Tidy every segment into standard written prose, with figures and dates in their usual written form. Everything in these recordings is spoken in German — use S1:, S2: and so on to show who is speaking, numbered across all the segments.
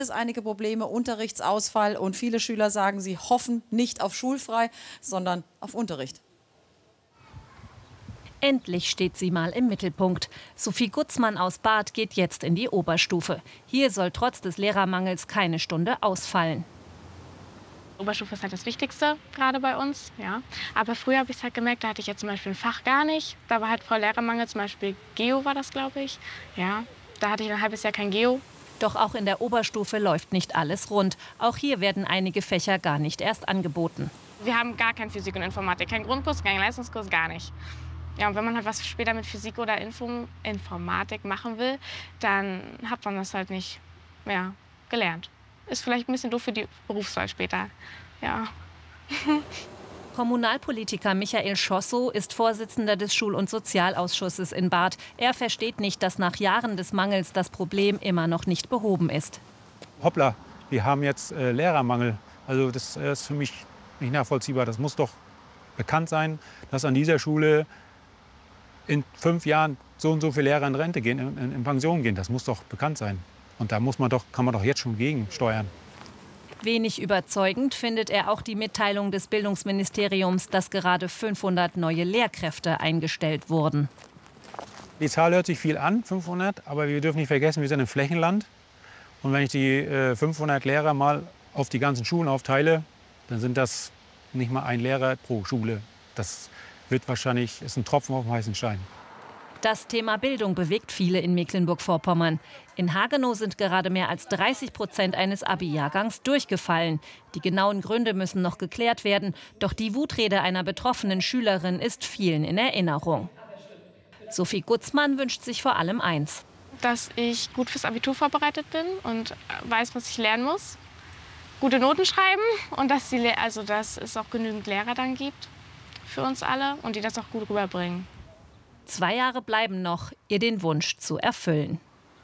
S1: Es einige Probleme, Unterrichtsausfall und viele Schüler sagen, sie hoffen nicht auf schulfrei, sondern auf Unterricht.
S2: Endlich steht sie mal im Mittelpunkt. Sophie Gutzmann aus Barth geht jetzt in die Oberstufe. Hier soll trotz des Lehrermangels keine Stunde ausfallen.
S3: Oberstufe ist halt das Wichtigste, gerade bei uns. Ja. Aber früher habe ich es halt gemerkt, da hatte ich jetzt zum Beispiel ein Fach gar nicht. Da war halt voll Lehrermangel, zum Beispiel Geo war das, glaube ich. Ja, da hatte ich ein halbes Jahr kein Geo.
S2: Doch auch in der Oberstufe läuft nicht alles rund. Auch hier werden einige Fächer gar nicht erst angeboten.
S3: Wir haben gar kein Physik und Informatik, kein Grundkurs, kein Leistungskurs, gar nicht. Ja, und wenn man halt was später mit Physik oder Informatik machen will, dann hat man das halt nicht mehr gelernt. Ist vielleicht ein bisschen doof für die Berufswahl später. Ja.
S2: Kommunalpolitiker Michael Schossow ist Vorsitzender des Schul- und Sozialausschusses in Barth. Er versteht nicht, dass nach Jahren des Mangels das Problem immer noch nicht behoben ist.
S4: Hoppla, wir haben jetzt Lehrermangel. Also das ist für mich nicht nachvollziehbar. Das muss doch bekannt sein, dass an dieser Schule in 5 Jahren so und so viele Lehrer in Rente gehen, in Pension gehen. Das muss doch bekannt sein. Und da kann man doch jetzt schon gegensteuern.
S2: Wenig überzeugend findet er auch die Mitteilung des Bildungsministeriums, dass gerade 500 neue Lehrkräfte eingestellt wurden.
S4: Die Zahl hört sich viel an, 500, aber wir dürfen nicht vergessen, wir sind ein Flächenland. Und wenn ich die 500 Lehrer mal auf die ganzen Schulen aufteile, dann sind das nicht mal ein Lehrer pro Schule. Das ist ein Tropfen auf dem heißen Stein.
S2: Das Thema Bildung bewegt viele in Mecklenburg-Vorpommern. In Hagenow sind gerade mehr als 30% eines Abi-Jahrgangs durchgefallen. Die genauen Gründe müssen noch geklärt werden. Doch die Wutrede einer betroffenen Schülerin ist vielen in Erinnerung. Sophie Gutzmann wünscht sich vor allem eins:
S3: Dass ich gut fürs Abitur vorbereitet bin und weiß, was ich lernen muss. Gute Noten schreiben und dass es auch genügend Lehrer dann gibt für uns alle und die das auch gut rüberbringen.
S2: 2 Jahre bleiben noch, ihr den Wunsch zu erfüllen.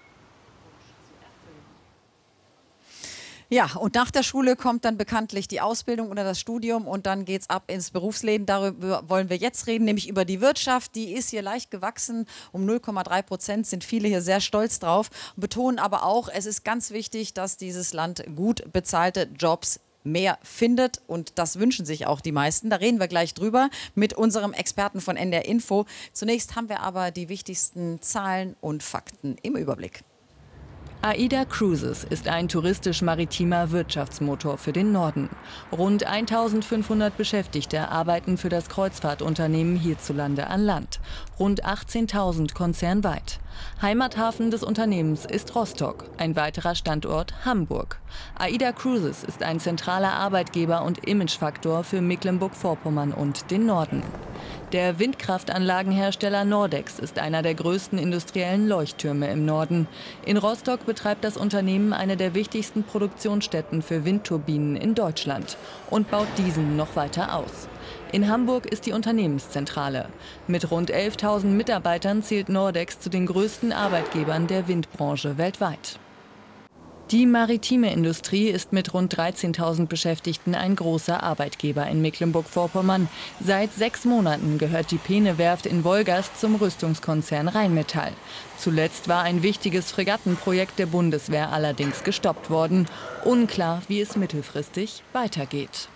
S1: Ja, und nach der Schule kommt dann bekanntlich die Ausbildung oder das Studium und dann geht's ab ins Berufsleben. Darüber wollen wir jetzt reden, nämlich über die Wirtschaft. Die ist hier leicht gewachsen, um 0,3%, sind viele hier sehr stolz drauf, betonen aber auch, es ist ganz wichtig, dass dieses Land gut bezahlte Jobs mehr findet und das wünschen sich auch die meisten. Da reden wir gleich drüber mit unserem Experten von NDR Info. Zunächst haben wir aber die wichtigsten Zahlen und Fakten im Überblick.
S5: AIDA Cruises ist ein touristisch-maritimer Wirtschaftsmotor für den Norden. Rund 1500 Beschäftigte arbeiten für das Kreuzfahrtunternehmen hierzulande an Land. Rund 18.000 konzernweit. Heimathafen des Unternehmens ist Rostock, ein weiterer Standort Hamburg. AIDA Cruises ist ein zentraler Arbeitgeber und Imagefaktor für Mecklenburg-Vorpommern und den Norden. Der Windkraftanlagenhersteller Nordex ist einer der größten industriellen Leuchttürme im Norden. In Rostock betreibt das Unternehmen eine der wichtigsten Produktionsstätten für Windturbinen in Deutschland und baut diesen noch weiter aus. In Hamburg ist die Unternehmenszentrale. Mit rund 11.000 Mitarbeitern zählt Nordex zu den größten Arbeitgebern der Windbranche weltweit. Die maritime Industrie ist mit rund 13.000 Beschäftigten ein großer Arbeitgeber in Mecklenburg-Vorpommern. Seit 6 Monaten gehört die Peene-Werft in Wolgast zum Rüstungskonzern Rheinmetall. Zuletzt war ein wichtiges Fregattenprojekt der Bundeswehr allerdings gestoppt worden. Unklar, wie es mittelfristig weitergeht.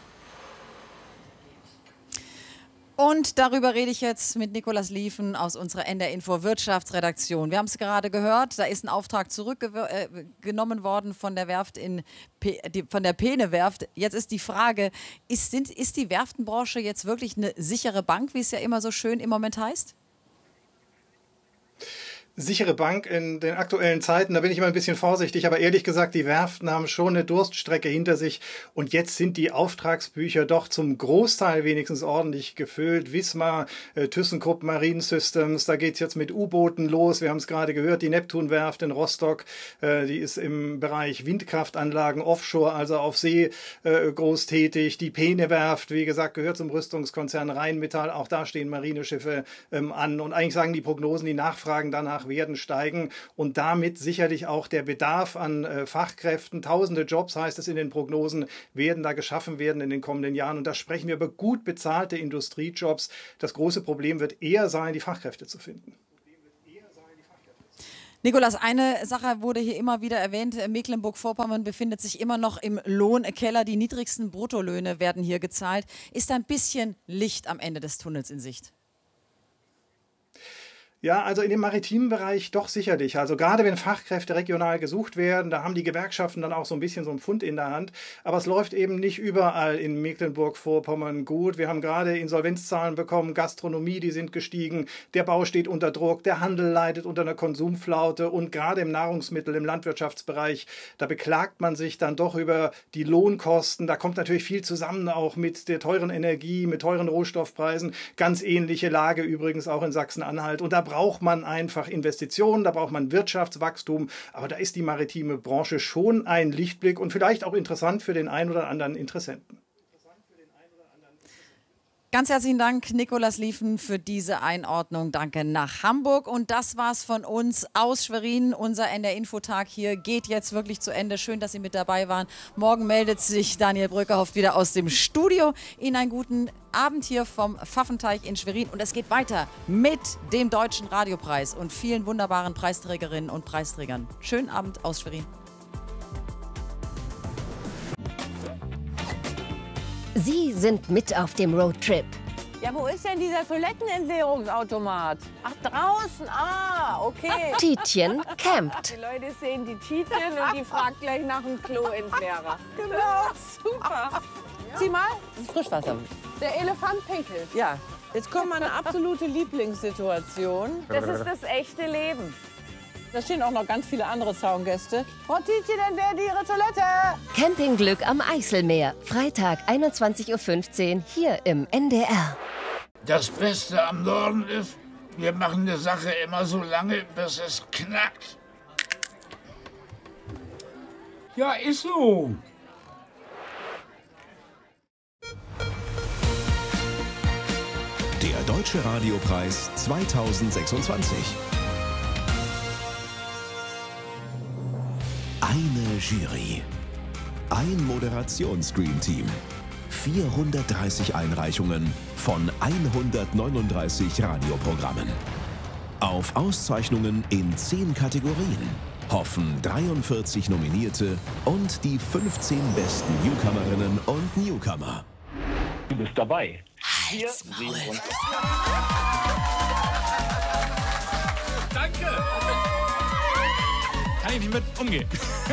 S1: Und darüber rede ich jetzt mit Nikolas Lieven aus unserer NDR Info Wirtschaftsredaktion. Wir haben es gerade gehört, da ist ein Auftrag zurückgenommen worden von der Werft von der Peene-Werft. Jetzt ist die Frage, ist die Werftenbranche jetzt wirklich eine sichere Bank, wie es ja immer so schön im Moment heißt?
S6: Sichere Bank in den aktuellen Zeiten, da bin ich immer ein bisschen vorsichtig, aber ehrlich gesagt, die Werften haben schon eine Durststrecke hinter sich und jetzt sind die Auftragsbücher doch zum Großteil wenigstens ordentlich gefüllt. Wismar, ThyssenKrupp Marine Systems, da geht's jetzt mit U-Booten los, wir haben es gerade gehört, die Neptunwerft in Rostock, die ist im Bereich Windkraftanlagen offshore, also auf See groß tätig. Die Peene-Werft, wie gesagt, gehört zum Rüstungskonzern Rheinmetall, auch da stehen Marineschiffe an und eigentlich sagen die Prognosen, die Nachfragen danach werden steigen und damit sicherlich auch der Bedarf an Fachkräften. Tausende Jobs, heißt es in den Prognosen, werden da geschaffen werden in den kommenden Jahren. Und da sprechen wir über gut bezahlte Industriejobs. Das große Problem wird eher sein, die Fachkräfte zu finden.
S1: Nikolas, eine Sache wurde hier immer wieder erwähnt. Mecklenburg-Vorpommern befindet sich immer noch im Lohnkeller. Die niedrigsten Bruttolöhne werden hier gezahlt. Ist da ein bisschen Licht am Ende des Tunnels in Sicht?
S6: Ja, also in dem maritimen Bereich doch sicherlich. Also gerade wenn Fachkräfte regional gesucht werden, da haben die Gewerkschaften dann auch so ein bisschen so einen Pfund in der Hand. Aber es läuft eben nicht überall in Mecklenburg-Vorpommern gut. Wir haben gerade Insolvenzzahlen bekommen, Gastronomie, die sind gestiegen, der Bau steht unter Druck, der Handel leidet unter einer Konsumflaute und gerade im Nahrungsmittel-, im Landwirtschaftsbereich, da beklagt man sich dann doch über die Lohnkosten. Da kommt natürlich viel zusammen auch mit der teuren Energie, mit teuren Rohstoffpreisen. Ganz ähnliche Lage übrigens auch in Sachsen-Anhalt. Und da braucht man einfach Investitionen, da braucht man Wirtschaftswachstum, aber da ist die maritime Branche schon ein Lichtblick und vielleicht auch interessant für den einen oder anderen Interessenten.
S1: Ganz herzlichen Dank, Nikolas Lieven, für diese Einordnung. Danke nach Hamburg. Und das war's von uns aus Schwerin. Unser NDR-Infotag hier geht jetzt wirklich zu Ende. Schön, dass Sie mit dabei waren. Morgen meldet sich Daniel Bröckerhoff wieder aus dem Studio. Ihnen einen guten Abend hier vom Pfaffenteich in Schwerin. Und es geht weiter mit dem Deutschen Radiopreis und vielen wunderbaren Preisträgerinnen und Preisträgern. Schönen Abend aus Schwerin.
S7: Sie sind mit auf dem Roadtrip.
S8: Ja, wo ist denn dieser Toilettenentleerungsautomat? Ach, draußen. Ah, okay.
S7: Tietjen campt.
S8: Die Leute sehen die Tietjen und die fragt gleich nach dem Kloentleerer. Genau, super. Sieh mal, das ist Frischwasser. Der Elefant pinkelt. Ja, jetzt kommt meine absolute Lieblingssituation. Das ist das echte Leben. Da stehen auch noch ganz viele andere Zaungäste. Frau Tietjen, entleert Ihre Toilette.
S7: Campingglück am Eiselmeer. Freitag 21:15 Uhr hier im NDR.
S9: Das Beste am Norden ist, wir machen eine Sache immer so lange, bis es knackt. Ja, ist so.
S10: Der Deutsche Radiopreis 2026. Eine Jury, ein Moderations-Dream-Team, 430 Einreichungen von 139 Radioprogrammen. Auf Auszeichnungen in 10 Kategorien hoffen 43 Nominierte und die 15 besten Newcomerinnen und Newcomer.
S11: Du bist dabei.
S1: Halt's Maul.
S11: Danke! Kann ich nicht mit umgehen.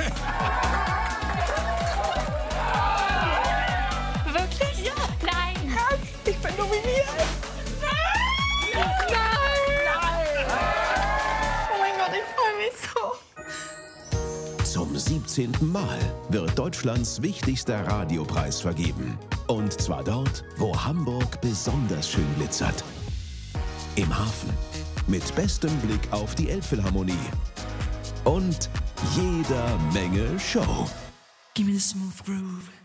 S3: Wirklich? Ja. Nein.
S8: Ich bin nominiert.
S3: Nein. Nein. Oh mein Gott, ich freue mich so.
S10: Zum 17. Mal wird Deutschlands wichtigster Radiopreis vergeben. Und zwar dort, wo Hamburg besonders schön glitzert. Im Hafen. Mit bestem Blick auf die Elbphilharmonie. Und jeder Menge Show.
S12: Give me the smooth groove.